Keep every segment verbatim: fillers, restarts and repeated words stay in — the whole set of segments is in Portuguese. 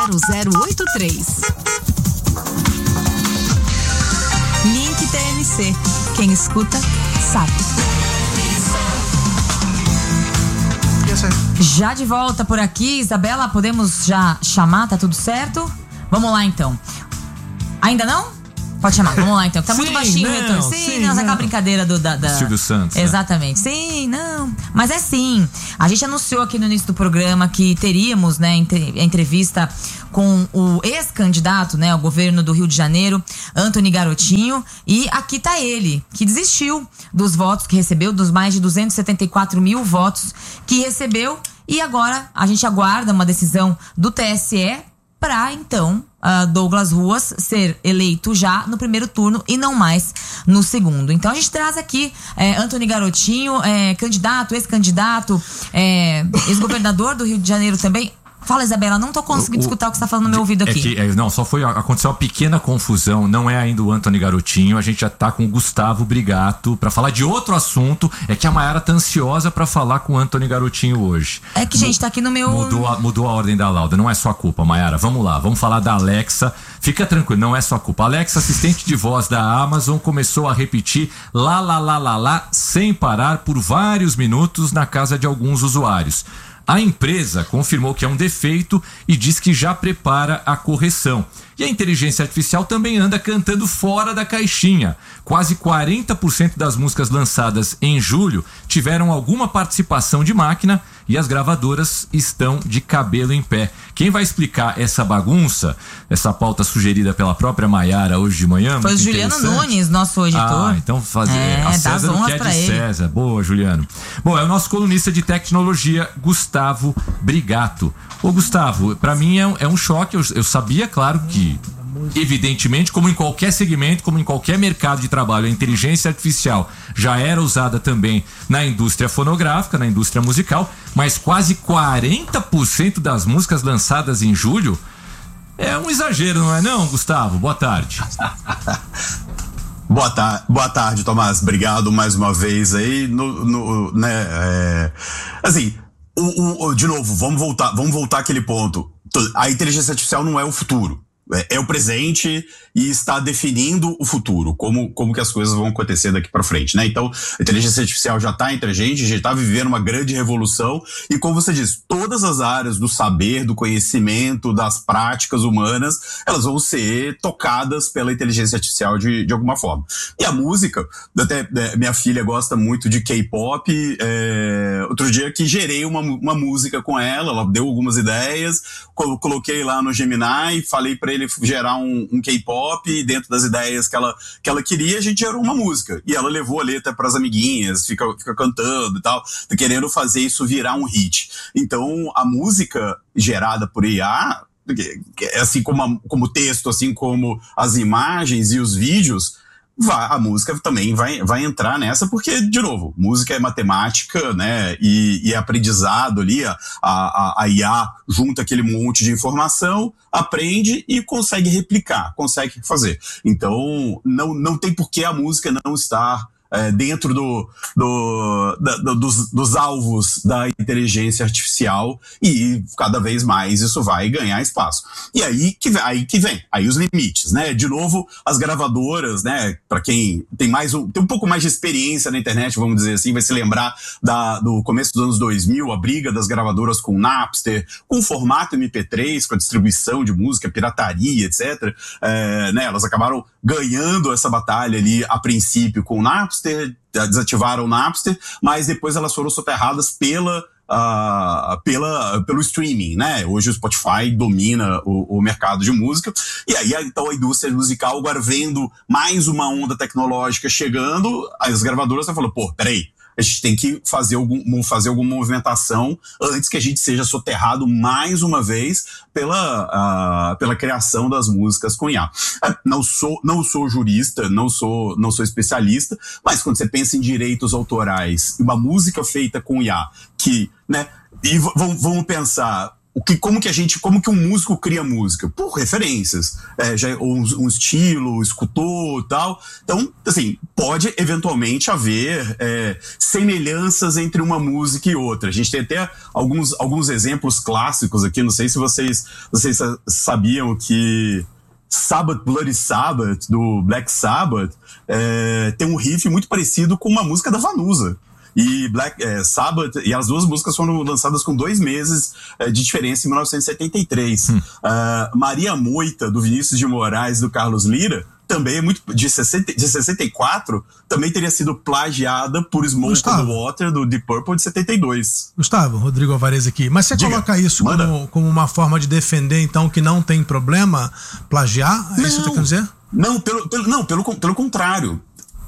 zero zero oito três. Link T N C. Quem escuta, sabe. Já de volta por aqui, Isabela, podemos já chamar? Tá tudo certo? Vamos lá então. Ainda não? Pode chamar, vamos lá então. Tá sim, muito baixinho não, o retorno. Sim, sim, não, essa é aquela brincadeira do, da, da... Silvio Santos. Exatamente. Né? Sim, não. Mas é sim. A gente anunciou aqui no início do programa que teríamos, né, a entrevista com o ex-candidato, né, ao governo do Rio de Janeiro, Antony Garotinho. E aqui tá ele, que desistiu dos votos que recebeu, dos mais de duzentos e setenta e quatro mil votos que recebeu. E agora a gente aguarda uma decisão do T S E para então uh, Douglas Ruas ser eleito já no primeiro turno e não mais no segundo. Então a gente traz aqui é, Antony Garotinho, é, candidato, ex-candidato, é, ex-governador do Rio de Janeiro também. Fala, Isabela, não tô conseguindo o, escutar o que você tá falando no meu ouvido aqui. É que, é, não, só foi, aconteceu uma pequena confusão, não é ainda o Antony Garotinho, a gente já tá com o Gustavo Brigato pra falar de outro assunto, é que a Mayara tá ansiosa pra falar com o Antony Garotinho hoje. É que, gente, tá aqui no meu... Mudou a, mudou a ordem da lauda, não é sua culpa, Mayara, vamos lá, vamos falar da Alexa, fica tranquilo, não é sua culpa. A Alexa, assistente de voz da Amazon, começou a repetir lá, lá, lá, lá, lá, sem parar por vários minutos na casa de alguns usuários. A empresa confirmou que é um defeito e diz que já prepara a correção. E a inteligência artificial também anda cantando fora da caixinha. Quase quarenta por cento das músicas lançadas em julho tiveram alguma participação de máquina e as gravadoras estão de cabelo em pé. Quem vai explicar essa bagunça, essa pauta sugerida pela própria Mayara hoje de manhã? Foi o Juliano Nunes, nosso editor. Ah, então fazer é, a César o que é de ele. César. Boa, Juliano. Bom, é o nosso colunista de tecnologia, Gustavo Brigato. Ô, Gustavo, pra mim é um, é um choque. Eu, eu sabia, claro, que evidentemente, como em qualquer segmento, como em qualquer mercado de trabalho, a inteligência artificial já era usada também na indústria fonográfica, na indústria musical, mas quase quarenta por cento das músicas lançadas em julho é um exagero, não é não, Gustavo? Boa tarde. Boa, tar- boa tarde, Tomás. Obrigado mais uma vez aí. No, no, né, é... Assim, o, o, de novo, vamos voltar, vamos voltar àquele ponto. A inteligência artificial não é o futuro. É o presente e está definindo o futuro, como, como que as coisas vão acontecer daqui para frente, né? Então, a inteligência artificial já está entre a gente, já está vivendo uma grande revolução e, como você diz, todas as áreas do saber, do conhecimento, das práticas humanas, elas vão ser tocadas pela inteligência artificial de, de alguma forma. E a música, até é, minha filha gosta muito de K-pop, é, outro dia que gerei uma, uma música com ela, ela deu algumas ideias, coloquei lá no Gemini, falei para ele gerar um, um K-pop e dentro das ideias que ela, que ela queria, a gente gerou uma música. E ela levou a letra pras amiguinhas, fica, fica cantando e tal, tá querendo fazer isso virar um hit. Então, a música gerada por I A, assim como, a, como o texto, assim como as imagens e os vídeos, vai, a música também vai, vai entrar nessa, porque, de novo, música é matemática, né, e, e é aprendizado ali, a, a, a I A junta aquele monte de informação, aprende e consegue replicar, consegue fazer. Então, não, não tem por que a música não estar É, dentro do, do, da, do, dos, dos alvos da inteligência artificial e cada vez mais isso vai ganhar espaço. E aí que, aí que vem, aí os limites, né? De novo, as gravadoras, né? Para quem tem mais um, tem um pouco mais de experiência na internet, vamos dizer assim, vai se lembrar da, do começo dos anos dois mil, a briga das gravadoras com o Napster, com o formato M P três, com a distribuição de música, pirataria, etcétera. É, né? Elas acabaram ganhando essa batalha ali a princípio com o Napster, desativaram o Napster, mas depois elas foram soterradas pela, uh, pela, pelo streaming, né? Hoje o Spotify domina o, o mercado de música, e aí então a indústria musical agora vendo mais uma onda tecnológica chegando, as gravadoras estão falando, pô, peraí, a gente tem que fazer, algum, fazer alguma movimentação antes que a gente seja soterrado mais uma vez pela, uh, pela criação das músicas com I A. Não sou, não sou jurista, não sou, não sou especialista, mas quando você pensa em direitos autorais, uma música feita com I A, que, né, e v- vamos pensar, o que, como que a gente, como que um músico cria música? Por referências, é, já, um, um estilo, escutou e tal. Então, assim, pode eventualmente haver é, semelhanças entre uma música e outra. A gente tem até alguns, alguns exemplos clássicos aqui, não sei se vocês, vocês sabiam que Sabbath, Bloody Sabbath, do Black Sabbath, é, tem um riff muito parecido com uma música da Vanusa. E Black é, Sabbath, e as duas músicas foram lançadas com dois meses é, de diferença em mil novecentos e setenta e três. Hum. Uh, Maria Moita, do Vinícius de Moraes, do Carlos Lira, também é muito, de, sessenta, de sessenta e quatro, também teria sido plagiada por Smoke on the Water, do Deep Purple, de setenta e dois. Gustavo, Rodrigo Alvarez aqui. Mas você Diga, coloca isso como, como uma forma de defender, então, que não tem problema plagiar? É não, isso que você quer dizer? Não, pelo, pelo, não pelo, pelo contrário.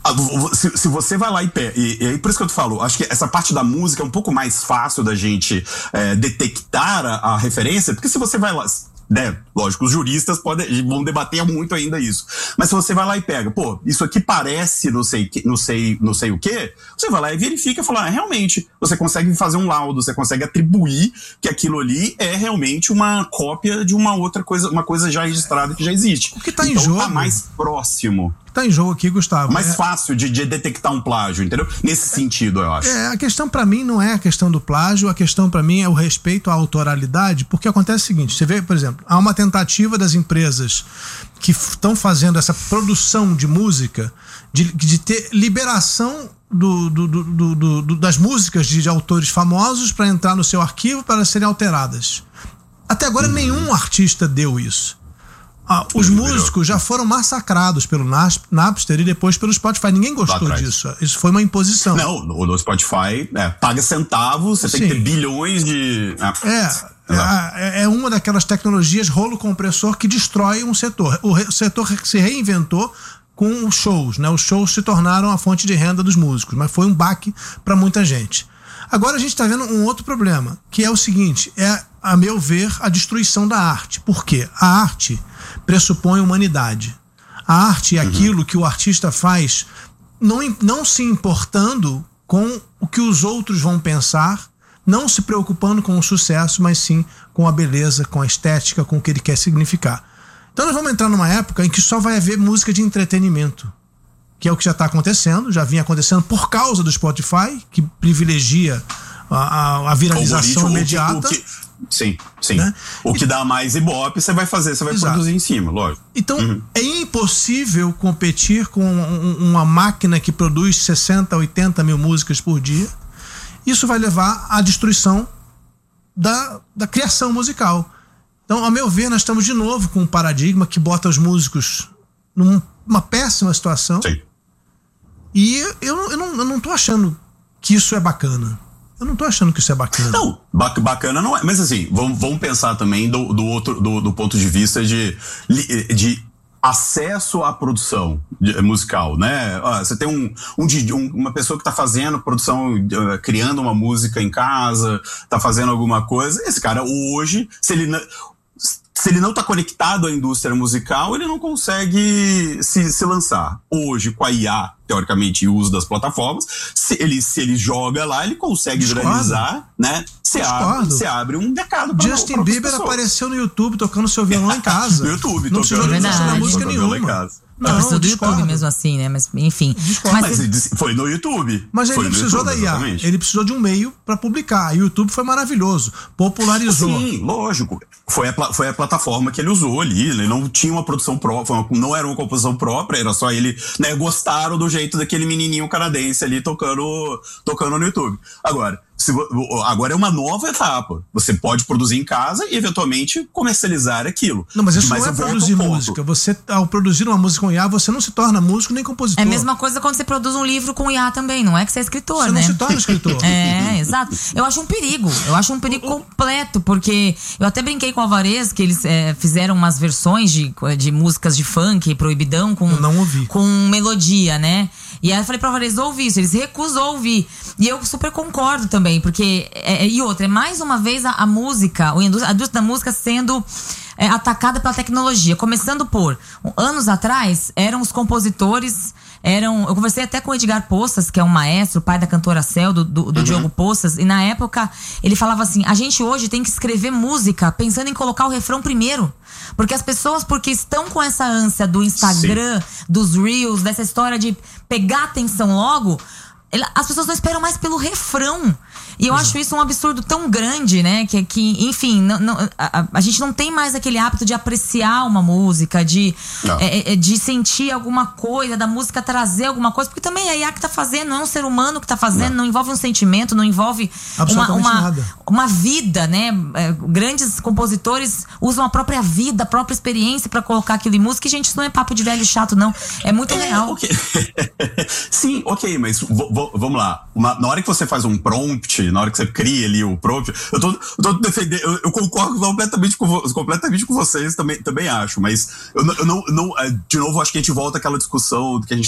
Se, se você vai lá e pé, e, e aí por isso que eu te falo, acho que essa parte da música é um pouco mais fácil da gente é, detectar a, a referência, porque se você vai lá, né, lógico, os juristas podem, vão debater muito ainda isso, mas se você vai lá e pega, pô, isso aqui parece não sei, não sei, não sei o quê, você vai lá e verifica e fala, ah, realmente, você consegue fazer um laudo, você consegue atribuir que aquilo ali é realmente uma cópia de uma outra coisa, uma coisa já registrada que já existe. O que tá então, em jogo? Tá mais próximo. Tá em jogo aqui, Gustavo. Mais é... fácil de, de detectar um plágio, entendeu? Nesse sentido, eu acho. É, a questão pra mim não é a questão do plágio, a questão pra mim é o respeito à autoralidade, porque acontece o seguinte, você vê, por exemplo, há uma tentativa das empresas que estão fazendo essa produção de música, de, de ter liberação do, do, do, do, do, das músicas de, de autores famosos para entrar no seu arquivo para serem alteradas. Até agora, uhum. nenhum artista deu isso. Ah, os músicos já foram massacrados pelo Napster e depois pelo Spotify. Ninguém gostou disso. Isso foi uma imposição. Não, no Spotify é, paga centavos, você Sim. tem que ter bilhões de... É, é, é uma daquelas tecnologias rolo compressor que destrói um setor. O, re, o setor se reinventou com os shows, né? Os shows se tornaram a fonte de renda dos músicos, mas foi um baque para muita gente. Agora a gente está vendo um outro problema, que é o seguinte, é, a meu ver, a destruição da arte. Por quê? A arte pressupõe humanidade. A arte é uhum. aquilo que o artista faz não, não se importando com o que os outros vão pensar, não se preocupando com o sucesso, mas sim com a beleza, com a estética, com o que ele quer significar. Então nós vamos entrar numa época em que só vai haver música de entretenimento, que é o que já está acontecendo, já vinha acontecendo por causa do Spotify, que privilegia a, a, a viralização imediata. O que, o que, sim, sim. Né? O que dá mais ibope, você vai fazer, você vai Exato. produzir em cima, lógico. Então, uhum. é impossível competir com um, uma máquina que produz sessenta, oitenta mil músicas por dia. Isso vai levar à destruição da, da criação musical. Então, ao meu ver, nós estamos de novo com um paradigma que bota os músicos numa péssima situação. Sim. E eu, eu, não, eu não tô achando que isso é bacana. Eu não tô achando que isso é bacana. Não, bacana não é. Mas assim, vamos, vamos pensar também do, do, outro, do, do ponto de vista de, de acesso à produção musical, né? Você tem um, um, uma pessoa que tá fazendo produção, criando uma música em casa, tá fazendo alguma coisa. Esse cara hoje, se ele não... Se ele não está conectado à indústria musical, ele não consegue se, se lançar. Hoje, com a I A, teoricamente, e o uso das plataformas, se ele, se ele joga lá, ele consegue Discordo. viralizar, né? Você abre, abre um mercado para Justin Bieber apareceu no YouTube tocando seu violão em casa. No YouTube, não precisou de música nenhuma. Não, não precisou do YouTube mesmo assim, né? Mas, enfim. Mas, mas foi no YouTube. Mas ele foi não precisou YouTube, da I A. Exatamente. Ele precisou de um meio para publicar. O YouTube foi maravilhoso. Popularizou. Sim, lógico. Foi a, foi a plataforma que ele usou ali. Ele não tinha uma produção própria, não era uma composição própria, era só ele, né? Gostaram do jeito daquele menininho canadense ali tocando, tocando no YouTube. Agora, se, agora é uma nova etapa. Você pode produzir em casa e eventualmente comercializar aquilo. Não, mas isso mas não é produzir música. Você, ao produzir uma música com I A, você não se torna músico nem compositor. É a mesma coisa quando você produz um livro com I A também, não é que você é escritor, você né? Você não se torna escritor. É, exato. Eu acho um perigo. Eu acho um perigo completo, porque eu até brinquei com o Alvarez que eles é, fizeram umas versões de, de músicas de funk, proibidão, com, eu não ouvi. com melodia, né? E aí eu falei pro Alvarez ouvir isso, eles recusou ouvir. E eu super concordo também, porque, é, e outra, é mais uma vez a, a música, a indústria, a indústria da música sendo é, atacada pela tecnologia. Começando por, anos atrás, eram os compositores eram... Eu conversei até com o Edgar Poças, que é um maestro, pai da cantora Cel, do, do, do uhum. Diogo Poças, e na época ele falava assim, a gente hoje tem que escrever música pensando em colocar o refrão primeiro. Porque as pessoas, porque estão com essa ânsia do Instagram, Sim. dos Reels, dessa história de pegar atenção logo, as pessoas não esperam mais pelo refrão. E eu Exato. acho isso um absurdo tão grande, né? Que, que enfim, não, não, a, a gente não tem mais aquele hábito de apreciar uma música, de, é, é, de sentir alguma coisa, da música trazer alguma coisa, porque também é a I A que tá fazendo, não é um ser humano que tá fazendo, não, não envolve um sentimento, não envolve uma, uma, uma vida, né? É, grandes compositores usam a própria vida, a própria experiência pra colocar aquilo em música, e gente, isso não é papo de velho chato, não. É muito é, real. Okay. Sim, ok, mas v- v- vamos lá. Uma, na hora que você faz um prompt, na hora que você cria ali o prompt, eu tô, eu tô defendendo, eu, eu concordo completamente com, vo, completamente com vocês, também, também acho, mas eu, eu não, não, de novo, acho que a gente volta àquela discussão que a gente